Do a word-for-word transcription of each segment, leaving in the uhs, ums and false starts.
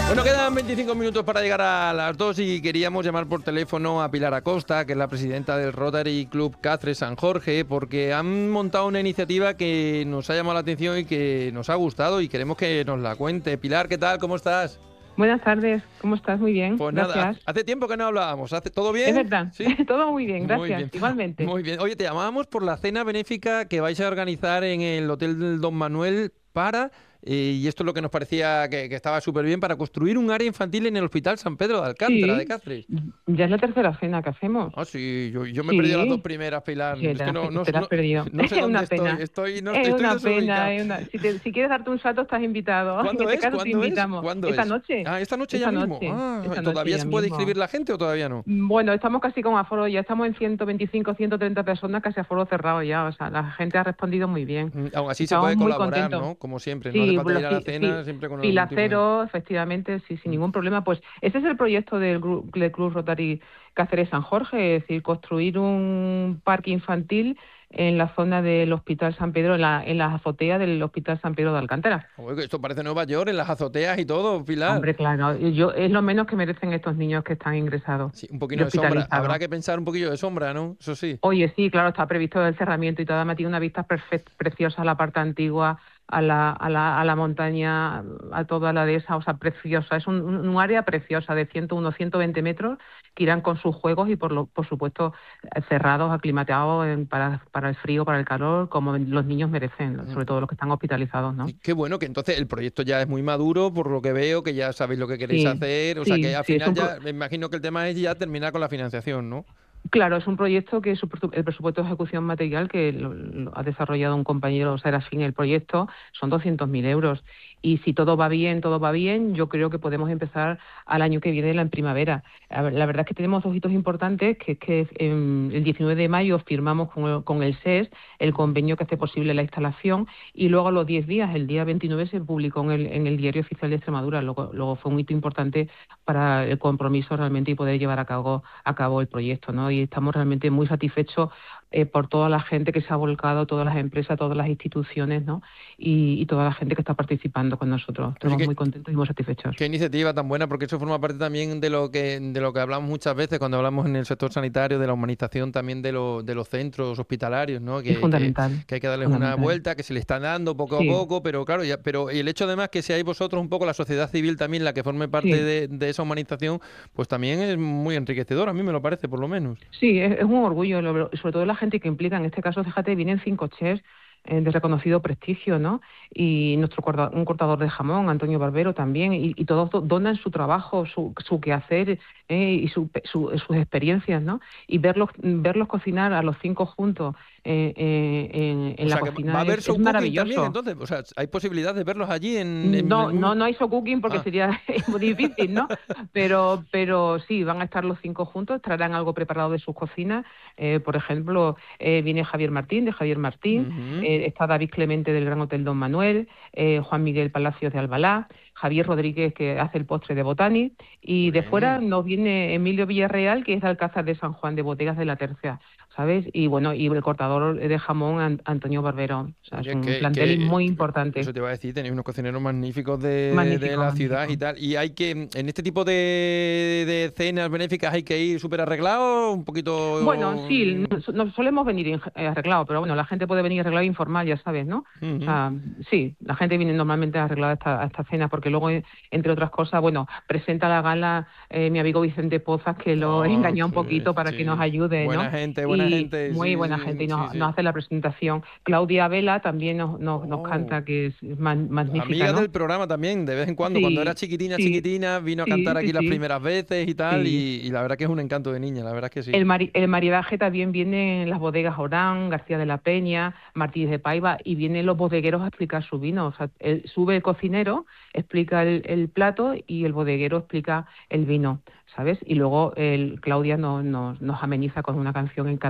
Bueno, quedan veinticinco minutos para llegar a las dos y queríamos llamar por teléfono a Pilar Acosta, que es la presidenta del Rotary Club Cáceres San Jorge, porque han montado una iniciativa que nos ha llamado la atención y que nos ha gustado y queremos que nos la cuente. Pilar, ¿qué tal? ¿Cómo estás? Buenas tardes, ¿cómo estás? Muy bien, Pues gracias. nada, hace tiempo que no hablábamos. ¿Hace todo bien? Es verdad, ¿Sí? todo muy bien, gracias, Muy bien. igualmente. Muy bien. Oye, te llamábamos por la cena benéfica que vais a organizar en el Hotel del Don Manuel para, eh, y esto es lo que nos parecía que, que estaba súper bien, para construir un área infantil en el Hospital San Pedro de Alcántara, Sí, de Cáceres. ya es la tercera cena que hacemos. Ah, sí, yo, yo me he perdido las dos Sí, primeras, Pilar. sí, Es te que la, no, no, te la has no, perdido. no sé Es dónde una estoy. pena, Estoy, no, es estoy una desubicado. pena. Es una... Si, te, si quieres darte un salto, estás invitado. En ¿Cuándo este es? caso te ¿Cuándo es? invitamos. ¿Cuándo Esta es? noche, Ah, esta noche ya esta mismo. noche, Ah, esta noche ¿todavía ya se puede inscribir mismo. la gente o todavía no? Bueno, estamos casi con aforo, ya estamos en ciento veinticinco, ciento treinta personas, casi aforo cerrado ya. O sea, la gente ha respondido muy bien. Mm, Aún así se Estamos puede muy colaborar, contentos. ¿no? Como siempre, no hace Sí, falta los ir a la fi- cena fi- siempre con algún fila tipo de... cero, efectivamente, sí, sin Mm. ningún problema. Pues ese es el proyecto del, gru- del Club Rotary Cáceres San Jorge, es decir, construir un parque infantil en la zona del Hospital San Pedro, en la, en las azoteas del Hospital San Pedro de Alcántara. Oye, que esto parece Nueva York, en las azoteas y todo, Pilar. Hombre, claro, yo, es lo menos que merecen estos niños que están ingresados Sí, un poquito y de sombra. Habrá hospitalizados. que pensar un poquillo de sombra, ¿no? Eso sí. Oye, sí, claro, está previsto el cerramiento y todo. Además tiene una vista perfect- preciosa a la parte antigua, a la, a la, a la montaña, a toda la dehesa, o sea, preciosa. Es un, un un área preciosa de ciento uno, ciento veinte metros que irán con sus juegos y, por, lo, por supuesto, eh, cerrados, aclimatados en- para, para el frío, para el calor, como los niños merecen, sobre todo los que están hospitalizados, ¿no? Y qué bueno que entonces el proyecto ya es muy maduro, por lo que veo, que ya sabéis lo que queréis Sí, hacer. O sea que sí, al sí, es final un, pro- ya me imagino que el tema es ya terminar con la financiación, ¿no? Claro, es un proyecto que su presu- el presupuesto de ejecución material que lo, lo ha desarrollado un compañero Serafín, el proyecto, son doscientos mil euros. Y si todo va bien, todo va bien, yo creo que podemos empezar al año que viene, en primavera. A ver, la verdad es que tenemos dos hitos importantes, que es que em, el diecinueve de mayo firmamos con el, con el S E S el convenio que hace posible la instalación y luego a los diez días, el día veintinueve, se publicó en el, en el Diario Oficial de Extremadura. Luego, luego fue un hito importante para el compromiso realmente y poder llevar a cabo, a cabo el proyecto, ¿no? Y estamos realmente muy satisfechos eh, por toda la gente que se ha volcado, todas las empresas, todas las instituciones, ¿no? Y, y toda la gente que está participando con nosotros. Oye, Estamos qué, muy contentos y muy satisfechos. qué iniciativa tan buena, porque eso forma parte también de lo que de lo que hablamos muchas veces cuando hablamos en el sector sanitario, de la humanización también de, lo- de los centros hospitalarios, ¿no? Es Que, que, fundamental, que hay que darles una fundamental. vuelta, que se le están dando poco a Sí, poco, pero claro, ya, pero y el hecho además que seáis vosotros un poco la sociedad civil también la que forme parte sí. de, de esa humanización, pues también es muy enriquecedor, a mí me lo parece, por lo menos. Sí, es, es un orgullo, lo- sobre todo la gente que implica. En este caso, fíjate, vienen cinco chefs eh, de reconocido prestigio, ¿no? Y nuestro corta- un cortador de jamón, Antonio Barbero, también, y, y todos do- donan su trabajo, su, su quehacer eh, y su, su- sus experiencias, ¿no? Y verlos, verlos cocinar a los cinco juntos eh, eh, en, O en la sea que va a cocina haber es, es show cooking también, maravilloso. entonces, o sea, hay posibilidad de verlos allí en, en No, el no, momento. no hay show cooking porque Ah, sería muy difícil, ¿no? Pero, pero sí, van a estar los cinco juntos, traerán algo preparado de sus cocinas. Eh, por ejemplo, eh, viene Javier Martín, de Javier Martín, ujú, eh, está David Clemente del Gran Hotel Don Manuel, eh, Juan Miguel Palacios de Albalá, Javier Rodríguez, que hace el postre de Botani, y muy de fuera bien. nos viene Emilio Villarreal, que es de Alcázar de San Juan, de Bodegas de la Tercia, ¿sabes? Y bueno, y el cortador de jamón, An- Antonio Barbero. O sea, es Oye, un que, plantel que muy eso importante. te iba a decir, tenéis unos cocineros magníficos de, de Magnífico, la ciudad magnífico. y tal. Y hay que, en este tipo de, de cenas benéficas hay que ir súper arreglados, un Bueno, poquito... sí, mm, nos, nos solemos venir en- eh, arreglados, pero bueno, la gente puede venir arreglado e informal, ya sabes, ¿no? O ujú. sea, sí, la gente viene normalmente arreglada a esta, a esta cena porque luego, eh, entre otras cosas, bueno, presenta la gala eh, mi amigo Vicente Pozas, que lo Ah, engañó un sí, poquito para que nos sí. ayude, Buena ¿no? gente, buena Y gente, muy sí, buena gente y sí, sí, nos, sí. nos hace la presentación. Claudia Vela también nos, nos, nos Oh. canta, que es ma- magnífica, Amiga ¿no? del programa también, de vez en cuando, cuando era Sí, chiquitina, sí, chiquitina, vino a sí, cantar sí, aquí las sí, primeras veces y tal, sí. y, y la verdad que es un encanto de niña, la verdad es que sí. El, mari- el maridaje también viene en las bodegas Orán, García de la Peña, Martínez de Paiva, y vienen los bodegueros a explicar su vino. O sea, él- sube el cocinero, explica el, el plato y el bodeguero explica el vino, ¿sabes? Y luego el, Claudia nos, nos, nos ameniza con una canción en cada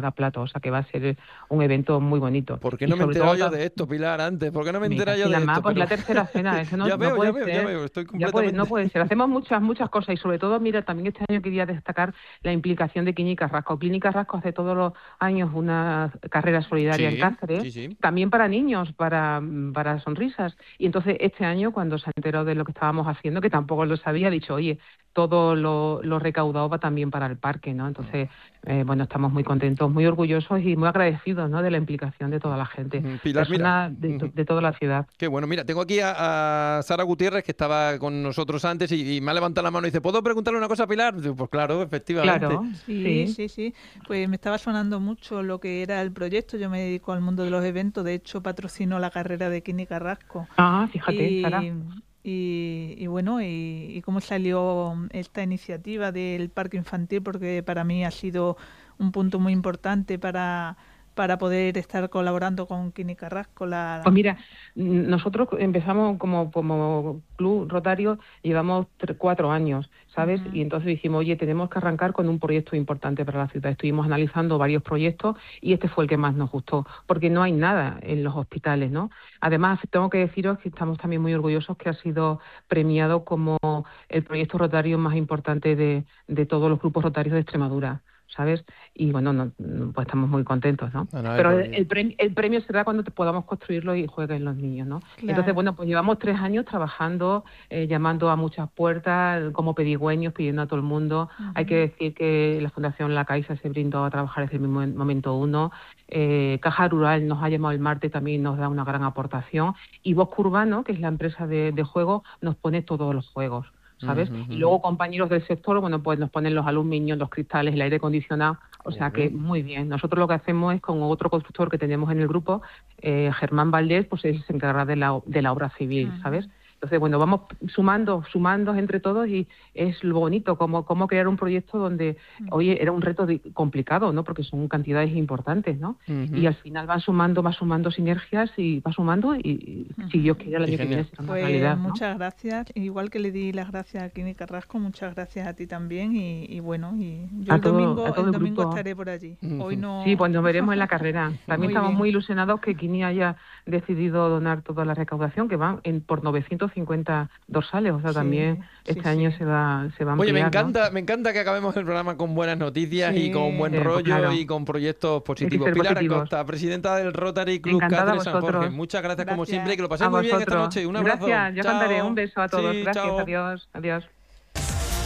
cada plato, o sea que va a ser un evento muy bonito. ¿Por qué no y me he sobre enterado todo, yo de esto, Pilar, antes? ¿Por qué no me he mira, enterado yo sí, de además, esto? pues Pero... la tercera cena, eso no, ya no veo, puede ya veo, ser. ya veo, estoy Ya puede, completamente... no puede ser. Hacemos muchas, muchas cosas y sobre todo, mira, también este año quería destacar la implicación de Clínica Carrasco. Clínica Carrasco hace todos los años una carrera solidaria en Sí, Cáceres, sí, sí. también para niños, para, para sonrisas. Y entonces este año, cuando se enteró de lo que estábamos haciendo, que tampoco lo sabía, ha dicho, oye, todo lo, lo recaudado va también para el parque, ¿no? Entonces, eh, bueno, estamos muy contentos, muy orgullosos y muy agradecidos, ¿no?, de la implicación de toda la gente, Pilar, mira... personas de, de toda la ciudad. Qué bueno, mira, tengo aquí a, a Sara Gutiérrez, que estaba con nosotros antes y, y me ha levantado la mano y dice, ¿puedo preguntarle una cosa a Pilar? Digo, pues claro, efectivamente. Claro, Sí, sí. sí, sí. Pues me estaba sonando mucho lo que era el proyecto. Yo me dedico al mundo de los eventos. De hecho, patrocino la carrera de Kini Carrasco. Ah, fíjate, Y, Sara. y, y bueno, y, y cómo salió esta iniciativa del parque infantil, porque para mí ha sido un punto muy importante para, para poder estar colaborando con Kini Carrasco. La, Pues mira, mm, nosotros empezamos como, como club rotario, llevamos tre- cuatro años, ¿sabes? Ujú. Y entonces dijimos, oye, tenemos que arrancar con un proyecto importante para la ciudad. Estuvimos analizando varios proyectos y este fue el que más nos gustó, porque no hay nada en los hospitales, ¿no? Además, tengo que deciros que estamos también muy orgullosos que ha sido premiado como el proyecto rotario más importante de, de todos los grupos rotarios de Extremadura, ¿sabes? Y bueno, no, no, pues estamos muy contentos, ¿no? No, no, Pero pues- el, el premio, el premio será cuando te podamos construirlo y jueguen los niños, ¿no? Claro. Entonces, bueno, pues llevamos tres años trabajando, eh, llamando a muchas puertas, como pedigüeños, pidiendo a todo el mundo. Ujú. Hay que decir que la Fundación La Caixa se brindó a trabajar desde el mismo momento uno. Eh, Caja Rural nos ha llamado el martes, también nos da una gran aportación. Y Bosque Urbano, que es la empresa de, de juegos, nos pone todos los juegos, ¿sabes? Ujú, ujú. Y luego compañeros del sector, bueno, pues nos ponen los aluminios, los cristales, el aire acondicionado, o sea que muy bien. Nosotros lo que hacemos es con otro constructor que tenemos en el grupo, eh, Germán Valdés, pues él se encarga de la, de la obra civil, Ujú. ¿sabes? Entonces, bueno, vamos sumando, sumando entre todos y es lo bonito, como, como crear un proyecto donde, oye, era un reto de- complicado, ¿no? Porque son cantidades importantes, ¿no? Ujú. Y al final van sumando, va sumando sinergias y va sumando y, y si Dios quiere el Y año que genial. viene será una Pues realidad, ¿no? muchas gracias. Igual que le di las gracias a Kini Carrasco, muchas gracias a ti también. Y, y bueno, y yo A el todo- domingo, a todo el el domingo grupo. estaré por allí. Ujú. Hoy no. Sí, pues nos veremos en la carrera. También Muy estamos bien. muy ilusionados que Kini haya decidido donar toda la recaudación, que van en por novecientos cincuenta dorsales. O sea, Sí, también sí, este año sí. se va, se va a Oye, me ampliar, ¿no? encanta, me encanta que acabemos el programa con buenas noticias y Sí. con buen Sí, pues rollo claro. y con proyectos positivos. ser Pilar positivos. Acosta, presidenta del Rotary Club Encantada a Cáceres San Jorge. vosotros. Muchas gracias, como Gracias. siempre y que lo paséis A muy bien esta vosotros. noche. Un abrazo. Gracias, yo Chao. contaré. Un beso a todos. Sí, Gracias, chao. adiós, adiós.